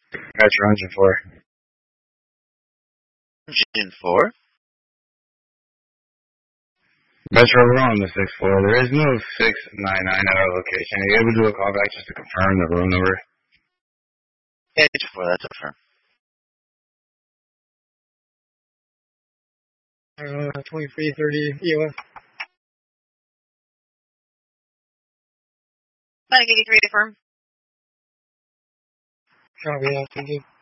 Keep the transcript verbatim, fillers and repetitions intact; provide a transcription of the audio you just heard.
That's your engine four. Engine four? Metro, we're on the six four. There is no six nine nine at our location. Are you able to do a call back just to confirm the room number? Yeah, engine four, that's confirmed. Uh, twenty-three thirty E O F. nine eighty-three confirmed. Copy that, thank you.